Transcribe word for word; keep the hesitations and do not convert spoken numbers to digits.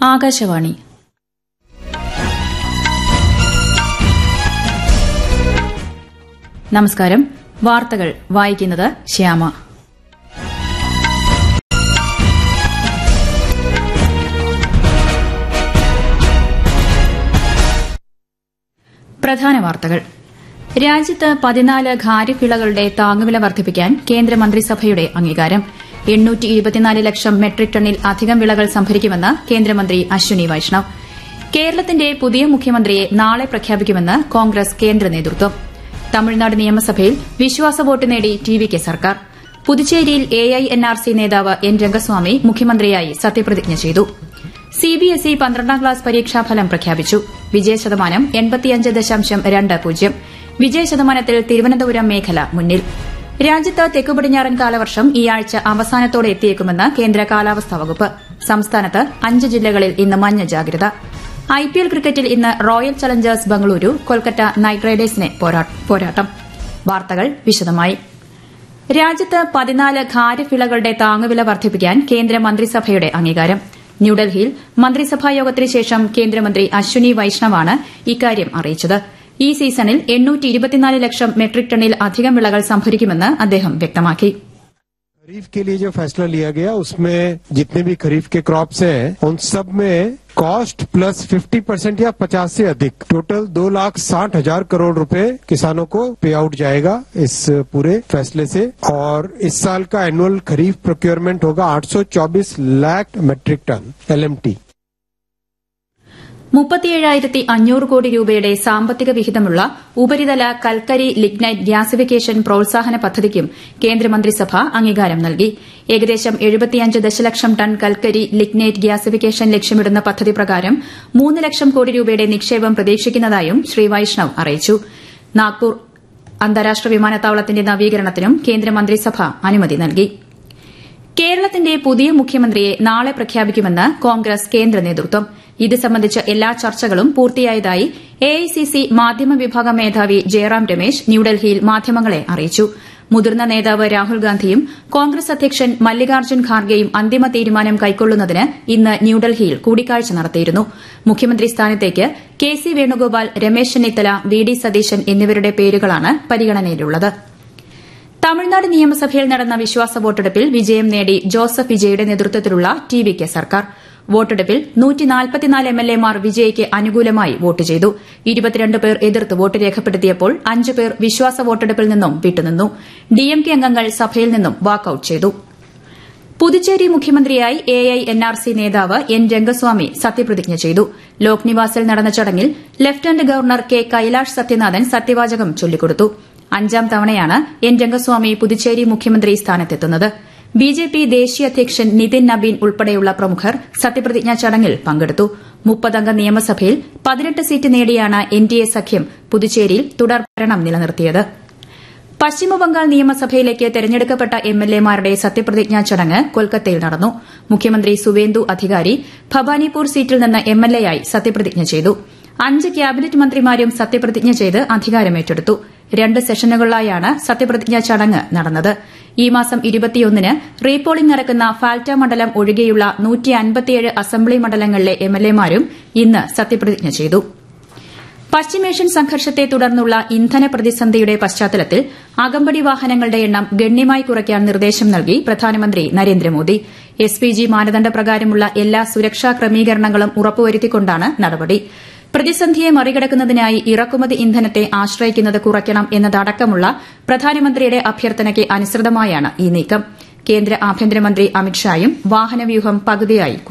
ആകാശവാണി. നമസ്കാരം. വാർത്തകൾ വായിക്കുന്നത് ശ്യാമ. പ്രധാന വാർത്തകൾ. രാജ്യത്ത് പതിനാല് ഖാരിഫ് വിളകളുടെ താങ്ങുവില വർദ്ധിപ്പിക്കാൻ കേന്ദ്രമന്ത്രിസഭയുടെ അംഗീകാരം. എണ്ണൂറ്റി ഇരുപത്തിനാല് ലക്ഷം മെട്രിക് ടണ്ണിൽ അധികം വിളകൾ സംഭരിക്കുമെന്ന് കേന്ദ്രമന്ത്രി അശ്വിനി വൈഷ്ണവ്. കേരളത്തിന്റെ പുതിയ മുഖ്യമന്ത്രിയെ നാളെ പ്രഖ്യാപിക്കുമെന്ന് കോൺഗ്രസ് കേന്ദ്ര നേതൃത്വം. തമിഴ്നാട് നിയമസഭയിൽ വിശ്വാസ വോട്ട് നേടി ടി വി കെ സർക്കാർ. പുതുച്ചേരിയിൽ A I N R C നേതാവ് എൻ രംഗസ്വാമി മുഖ്യമന്ത്രിയായി സത്യപ്രതിജ്ഞ ചെയ്തു. സിബിഎസ്ഇ പന്ത്രണ്ടാം ക്ലാസ് പരീക്ഷാഫലം പ്രഖ്യാപിച്ചു. വിജയശതമാനം എൺപത്തിയഞ്ച് ദശാംശം രണ്ട് പൂജ്യം. വിജയശതമാനത്തിൽ തിരുവനന്തപുരം മേഖല മുന്നിൽ. രാജ്യത്ത് തെക്കുപടിഞ്ഞാറൻ കാലവർഷം ഈ ആഴ്ച അവസാനത്തോടെ എത്തിയേക്കുമെന്ന് കേന്ദ്ര കാലാവസ്ഥാ വകുപ്പ്. സംസ്ഥാനത്ത് അഞ്ച് ജില്ലകളിൽ ഇന്ന് മഞ്ഞ ജാഗ്രത. ഐപിഎൽ ക്രിക്കറ്റിൽ ഇന്ന് royal Challengers Bengaluru Kolkata night റൈഡേഴ്സിനെ പോരാട്ടം. വാർത്തകൾ വിശദമായി. രാജ്യത്ത് പതിനാല് ഖാരിഫ് വിളകളുടെ താങ്ങുവില വർദ്ധിപ്പിക്കാൻ കേന്ദ്ര മന്ത്രിസഭയുടെ അംഗീകാരം. ന്യൂഡൽഹിയിൽ മന്ത്രിസഭാ യോഗത്തിന് ശേഷം കേന്ദ്രമന്ത്രി അശ്വിനി വൈഷ്ണവാണ് ഇക്കാര്യം അറിയിച്ചത്. ഈ സീസണിൽ എണ്ണൂറ്റി ഇരുപത്തിനാല് ലക്ഷം മെട്രിക് ടണ്ണിൽ അധികം വിളകൾ സംഭരിക്കുമെന്ന് അദ്ദേഹം വ്യക്തമാക്കി. खरीफ के लिए जो फैसला लिया गया उसमें जितने भी खरीफ के क्रॉप्स हैं उन सब में कॉस्ट प्लस पचास परसेंट या पचास से अधिक टोटल दो लाख साठ हजार करोड़ रुपए किसानों को पे आउट जाएगा इस पूरे फैसले से. और इस साल का एनुअल खरीफ प्रोक्योरमेंट होगा आठ सौ चौबीस lakh metric ton L M T. മുപ്പത്തിയേഴായിരത്തി അഞ്ഞൂറ് കോടി രൂപയുടെ സാമ്പത്തിക വിഹിതമുള്ള ഉപരിതല കൽക്കരി ലിഗ്നൈറ്റ് ഗ്യാസിഫിക്കേഷൻ പ്രോത്സാഹന പദ്ധതിക്കും കേന്ദ്രമന്ത്രിസഭ അംഗീകാരം നൽകി. ഏകദേശം എഴുപത്തിയഞ്ച് ദശലക്ഷം ടൺ കൽക്കരി ലിഗ്നൈറ്റ് ഗ്യാസിഫിക്കേഷൻ ലക്ഷ്യമിടുന്ന പദ്ധതി പ്രകാരം മൂന്ന് ലക്ഷം കോടി രൂപയുടെ നിക്ഷേപം പ്രതീക്ഷിക്കുന്നതായും ശ്രീ വൈഷ്ണവ് അറിയിച്ചു. നാഗ്പൂർ അന്താരാഷ്ട്ര വിമാനത്താവളത്തിന്റെ നവീകരണത്തിനും കേന്ദ്രമന്ത്രിസഭ അനുമതി നൽകി. കേരളത്തിന്റെ പുതിയ മുഖ്യമന്ത്രിയെ നാളെ പ്രഖ്യാപിക്കുമെന്ന് കോൺഗ്രസ് കേന്ദ്ര നേതൃത്വം. ഇത് സംബന്ധിച്ച എല്ലാ ചർച്ചകളും പൂർത്തിയായതായി എ ഐ സി സി മാധ്യമ വിഭാഗം മേധാവി ജയറാം രമേശ് ന്യൂഡൽഹിയിൽ മാധ്യമങ്ങളെ അറിയിച്ചു. മുതിർന്ന നേതാവ് രാഹുൽ ഗാന്ധിയും കോൺഗ്രസ് അധ്യക്ഷൻ മല്ലികാർജ്ജുൻ ഖാർഗെയും അന്തിമ തീരുമാനം കൈക്കൊള്ളുന്നതിന് ഇന്ന് ന്യൂഡൽഹിയിൽ കൂടിക്കാഴ്ച നടത്തിയിരുന്നു. മുഖ്യമന്ത്രി സ്ഥാനത്തേക്ക് K C Venugopal, Ramesh Chennithala, V D Satheesan എന്നിവരുടെ പേരുകളാണ് പരിഗണനയിലുള്ളത്. തമിഴ്നാട് നിയമസഭയിൽ നടന്ന വിശ്വാസ വോട്ടെടുപ്പിൽ വിജയം നേടി ജോസഫ് വിജയുടെ നേതൃത്വത്തിലുള്ള ടി വി കെ സർക്കാർ. വോട്ടെടുപ്പിൽ നൂറ്റി നാൽപ്പത്തിനാല് എം എൽ എമാർ വിജയ്ക്ക് അനുകൂലമായി വോട്ട് ചെയ്തു. ഇരുപത്തിരണ്ട് പേർ എതിർത്ത് വോട്ട് രേഖപ്പെടുത്തിയപ്പോൾ അഞ്ച് പേർ വിശ്വാസ വോട്ടെടുപ്പിൽ നിന്നും വിട്ടുനിന്നു. ഡിഎംകെ അംഗങ്ങൾ സഭയിൽ നിന്നും വാക്കൌട്ട് ചെയ്തു. പുതുച്ചേരി മുഖ്യമന്ത്രിയായി A I N R C നേതാവ് എൻ രംഗസ്വാമി സത്യപ്രതിജ്ഞ ചെയ്തു. ലോക് നിവാസിൽ നടന്ന ചടങ്ങിൽ lieutenant governor K Kailash Sathyanathan സത്യവാചകം ചൊല്ലിക്കൊടുത്തു. അഞ്ചാം തവണയാണ് എൻ രംഗസ്വാമി പുതുച്ചേരി മുഖ്യമന്ത്രി സ്ഥാനത്തെത്തുന്നത്. ബിജെപി ദേശീയ അധ്യക്ഷൻ നിതിൻ നബീൻ ഉൾപ്പെടെയുള്ള പ്രമുഖർ സത്യപ്രതിജ്ഞാ ചടങ്ങിൽ പങ്കെടുത്തു. മുപ്പതംഗ നിയമസഭയിൽ പതിനെട്ട് സീറ്റ് നേടിയാണ് എൻ ഡി എ സഖ്യം പുതുച്ചേരിയിൽ തുടർഭരണം നിലനിർത്തിയത്. പശ്ചിമബംഗാൾ നിയമസഭയിലേക്ക് തെരഞ്ഞെടുക്കപ്പെട്ട എം എൽ എമാരുടെ സത്യപ്രതിജ്ഞാ ചടങ്ങ് കൊൽക്കത്തയിൽ നടന്നു. മുഖ്യമന്ത്രി സുവേന്ദു അധികാരി ഭവാനിപൂർ സീറ്റിൽ നിന്ന് എം എൽ എയായി സത്യപ്രതിജ്ഞ ചെയ്തു. അഞ്ച് ക്യാബിനറ്റ് മന്ത്രിമാരും സത്യപ്രതിജ്ഞ ചെയ്ത് അധികാരമേറ്റെടുത്തു. രണ്ട് സെഷനുകളിലായാണ് സത്യപ്രതിജ്ഞാ ചടങ്ങ് നടന്നത്. ഈ മാസം ഇരുപത്തിയൊന്നിന് റീപോളിംഗ് നടക്കുന്ന ഫാൽറ്റ മണ്ഡലം ഒഴികെയുള്ള നൂറ്റി അൻപത്തിയേഴ് അസംബ്ലി മണ്ഡലങ്ങളിലെ എം എൽ എമാരും ഇന്ന് സത്യപ്രതിജ്ഞ ചെയ്തു. പശ്ചിമേഷ്യൻ സംഘർഷത്തെ തുടർന്നുള്ള ഇന്ധന പ്രതിസന്ധിയുടെ പശ്ചാത്തലത്തിൽ അകമ്പടി വാഹനങ്ങളുടെ എണ്ണം ഗണ്യമായി കുറയ്ക്കാൻ നിർദ്ദേശം നൽകി പ്രധാനമന്ത്രി നരേന്ദ്രമോദി. എസ് പി ജി മാനദണ്ഡ പ്രകാരമുള്ള എല്ലാ സുരക്ഷാ ക്രമീകരണങ്ങളും ഉറപ്പുവരുത്തിക്കൊണ്ടാണ് നടപടി. പ്രതിസന്ധിയെ മറികടക്കുന്നതിനായി ഇറക്കുമതി ഇന്ധനത്തെ ആശ്രയിക്കുന്നത് കുറയ്ക്കണം എന്നതടക്കമുള്ള പ്രധാനമന്ത്രിയുടെ അഭ്യർത്ഥനയ്ക്ക് അനുസൃതമായാണ് ഈ നീക്കം. കേന്ദ്ര ആഭ്യന്തരമന്ത്രി അമിത്ഷായും വാഹനവ്യൂഹം പകുതിയായി